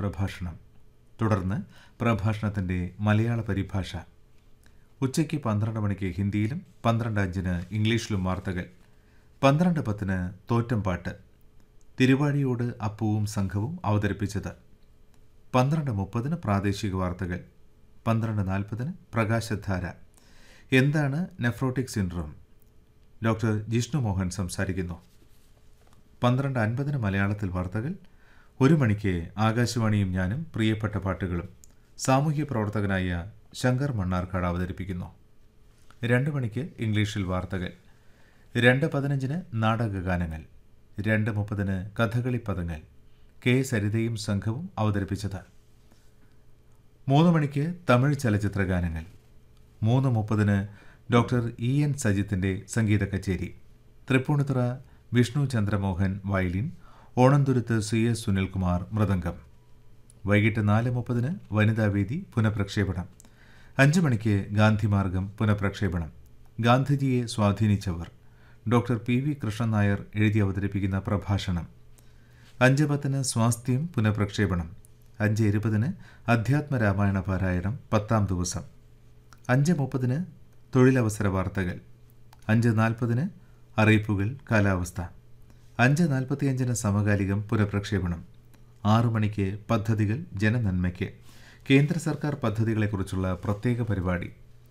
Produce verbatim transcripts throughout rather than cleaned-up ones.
പ്രഭാഷണം. തുടർന്ന് പ്രഭാഷണത്തിൻ്റെ മലയാള പരിഭാഷ. ഉച്ചയ്ക്ക് പന്ത്രണ്ട് മണിക്ക് ഹിന്ദിയിലും പന്ത്രണ്ട് അഞ്ചിന് ഇംഗ്ലീഷിലും വാർത്തകൾ. പന്ത്രണ്ട് പത്തിന് തോറ്റംപാട്ട്. തിരുവാഴിയോട് അപ്പുവും സംഘവും അവതരിപ്പിച്ചത്. പന്ത്രണ്ട് മുപ്പതിന് പ്രാദേശിക വാർത്തകൾ. പന്ത്രണ്ട് നാൽപ്പതിന് പ്രകാശധാര. എന്താണ് nephrotic syndrome? Doctor Jishnu Mohan സംസാരിക്കുന്നു. പന്ത്രണ്ട് അൻപതിന് മലയാളത്തിൽ വാർത്തകൾ. ഒരു മണിക്ക് ആകാശവാണിയും ഞാനും പ്രിയപ്പെട്ട പാട്ടുകളും സാമൂഹ്യ പ്രവർത്തകനായ ശങ്കർ മണ്ണാർക്കാട് അവതരിപ്പിക്കുന്നു. രണ്ട് മണിക്ക് ഇംഗ്ലീഷിൽ വാർത്തകൾ. രണ്ട് പതിനഞ്ചിന് നാടകഗാനങ്ങൾ. രണ്ട് മുപ്പതിന് കഥകളി പദങ്ങൾ. കെ സരിതയും സംഘവും അവതരിപ്പിച്ചത്. മൂന്ന് മണിക്ക് തമിഴ് ചലച്ചിത്ര ഗാനങ്ങൾ. മൂന്ന് മുപ്പതിന് ഡോക്ടർ ഇ എൻ സജിത്തിൻ്റെ സംഗീത കച്ചേരി. Tripunithura Vishnu Chandramohan violin, Onamthuruthu C S Sunilkumar mridangam. വൈകിട്ട് നാല് മുപ്പതിന് വനിതാവേദി പുനഃപ്രക്ഷേപണം. അഞ്ച് മണിക്ക് ഗാന്ധിമാർഗം പുനഃപ്രക്ഷേപണം. ഗാന്ധിജിയെ സ്വാധീനിച്ചവർ doctor P V Krishnan Nair എഴുതി അവതരിപ്പിക്കുന്ന പ്രഭാഷണം. അഞ്ച് പത്തിന് സ്വാസ്ഥ്യം പുനഃപ്രക്ഷേപണം. അഞ്ച് ഇരുപതിന് അധ്യാത്മ രാമായണ പാരായണം പത്താം ദിവസം. അഞ്ച് മുപ്പതിന് തൊഴിലവസര വാർത്തകൾ. അഞ്ച് നാൽപ്പതിന് അറിയിപ്പുകൾ കാലാവസ്ഥ. അഞ്ച് നാൽപ്പത്തിയഞ്ചിന് സമകാലികം പുനഃപ്രക്ഷേപണം. ആറു മണിക്ക് പദ്ധതികൾ ജനനന്മയ്ക്ക്. കേന്ദ്ര സർക്കാർ പദ്ധതികളെക്കുറിച്ചുള്ള പ്രത്യേക പരിപാടി.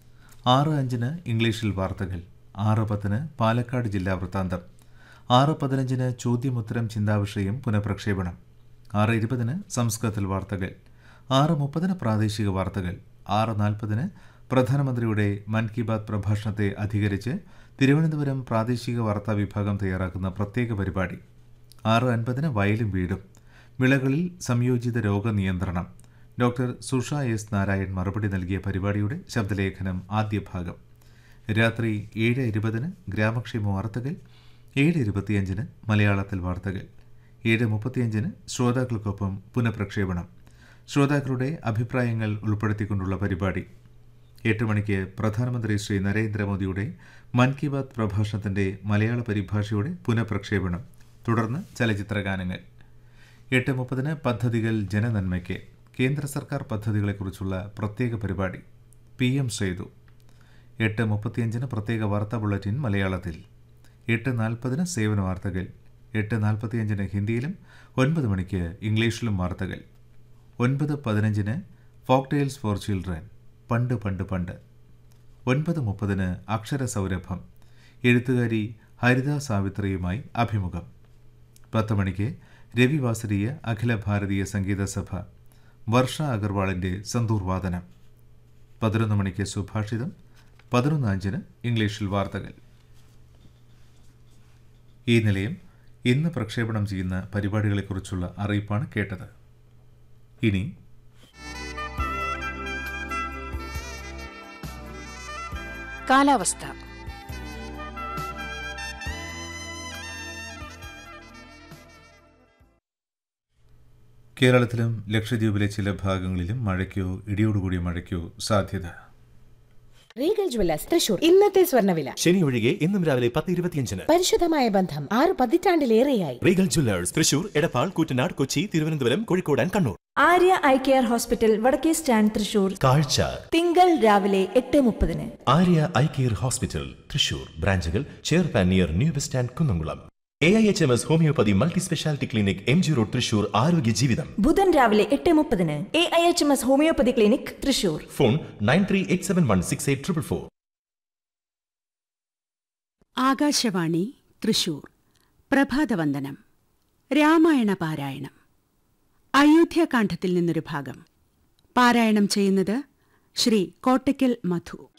ആറ് അഞ്ചിന് ഇംഗ്ലീഷിൽ വാർത്തകൾ. ആറ് പത്തിന് പാലക്കാട് ജില്ലാ വൃത്താന്തം. ആറ് പതിനഞ്ചിന് ചോദ്യമുത്തരം ചിന്താവിഷയം പുനഃപ്രക്ഷേപണം. ആറ് ഇരുപതിന് സംസ്കൃതത്തിൽ വാർത്തകൾ. ആറ് മുപ്പതിന് പ്രാദേശിക വാർത്തകൾ. ആറ് നാൽപ്പതിന് പ്രധാനമന്ത്രിയുടെ മൻ കി ബാത് പ്രഭാഷണത്തെ അധികരിച്ച് തിരുവനന്തപുരം പ്രാദേശിക വാർത്താ വിഭാഗം തയ്യാറാക്കുന്ന പ്രത്യേക പരിപാടി. ആറ് അൻപതിന് വയലും വീടും. വിളകളിൽ സംയോജിത രോഗനിയന്ത്രണം. ഡോക്ടർ സുഷ എസ് നാരായൺ മറുപടി നൽകിയ പരിപാടിയുടെ ശബ്ദലേഖനം ആദ്യ ഭാഗം. രാത്രി ഏഴ് ഇരുപതിന് ഗ്രാമക്ഷേമ വാർത്തകൾ. ഏഴ് ഇരുപത്തിയഞ്ചിന് മലയാളത്തിൽ വാർത്തകൾ. ഏഴ് മുപ്പത്തിയഞ്ചിന് ശ്രോതാക്കൾക്കൊപ്പം പുനഃപ്രക്ഷേപണം. ശ്രോതാക്കളുടെ അഭിപ്രായങ്ങൾ ഉൾപ്പെടുത്തിക്കൊണ്ടുള്ള പരിപാടി. എട്ട് മണിക്ക് പ്രധാനമന്ത്രി ശ്രീ നരേന്ദ്രമോദിയുടെ മൻ കി ബാത് പ്രഭാഷണത്തിൻ്റെ മലയാള പരിഭാഷയുടെ പുനഃപ്രക്ഷേപണം. തുടർന്ന് ചലച്ചിത്ര ഗാനങ്ങൾ. എട്ട് മുപ്പതിന് പദ്ധതികൾ ജനനന്മയ്ക്ക്. കേന്ദ്ര സർക്കാർ പദ്ധതികളെക്കുറിച്ചുള്ള പ്രത്യേക പരിപാടി. P M Sethu. എട്ട് മുപ്പത്തിയഞ്ചിന് പ്രത്യേക വാർത്താ ബുള്ളറ്റിൻ മലയാളത്തിൽ. എട്ട് നാൽപ്പതിന് സേവന വാർത്തകൾ. എട്ട് നാൽപ്പത്തിയഞ്ചിന് ഹിന്ദിയിലും ഒൻപത് മണിക്ക് ഇംഗ്ലീഷിലും വാർത്തകൾ. ഒൻപത് പതിനഞ്ചിന് ഫോക്ക് ടെയിൽസ് ഫോർ ചിൽഡ്രൻ, പണ്ട് പണ്ട് പണ്ട്. ഒൻപത് മുപ്പതിന് അക്ഷരസൗരഭം. എഴുത്തുകാരി ഹരിത സാവിത്രിയുമായി അഭിമുഖം. പത്ത് മണിക്ക് രവിവാസരീയ അഖില ഭാരതീയ സംഗീത സഭ വർഷ അഗർവാളിൻ്റെ സന്തൂർ വാദനം. പതിനൊന്ന് മണിക്ക് സുഭാഷിതം. പതിനൊന്ന് അഞ്ചിന് ഇംഗ്ലീഷിൽ വാർത്തകൾ. ഈ നിലയം ഇന്ന് പ്രക്ഷേപണം ചെയ്യുന്ന പരിപാടികളെക്കുറിച്ചുള്ള അറിയിപ്പാണ് കേട്ടത്. ഇനി കാലാവസ്ഥ. കേരളത്തിലും ലക്ഷദ്വീപിലെ ചില ഭാഗങ്ങളിലും മഴയ്ക്കോ ഇടിയോടുകൂടിയ മഴയ്ക്കോ സാധ്യത. Regal Jewellers Thrissur. ഇന്നത്തെ സ്വർണ്ണവില ശനി ഒഴികെ ഇന്നും രാവിലെ പത്ത് ഇരുപത്തിയഞ്ചിന്. പരിശുദ്ധമായ ബന്ധം ആറ് പതിറ്റാണ്ടിലേറെയായി. Regal Jewellers Thrissur, Edappal, Koottanad, Kochi, Thiruvananthapuram, Kozhikode and Kannur. Arya eye care hospital വടക്കേ സ്റ്റാൻഡ് തൃശൂർ. കാഴ്ച തിങ്കൾ രാവിലെ എട്ട് മുപ്പതിന്. Arya eye care hospital Thrissur. ബ്രാഞ്ചുകൾ ചെയർപാൻ near new bus stand Kunnamkulam. A I H M S homeopathy multi speciality clinic M G road Thrissur. ആരോഗ്യ ജീവിതം ബുധൻ രാവിലെ എട്ട് മുപ്പതിന്. A I H M S homeopathy clinic Thrissur. Phone nine three eight seven one six eight triple four. Akashvani Thrissur. പ്രഭാതവന്ദനം. Ramayana പാരായണം. അയോധ്യാകാന്ഡത്തിൽ നിന്നൊരു ഭാഗം. പാരായണം ചെയ്യുന്നത് ശ്രീ കോട്ടയ്ക്കൽ മധു.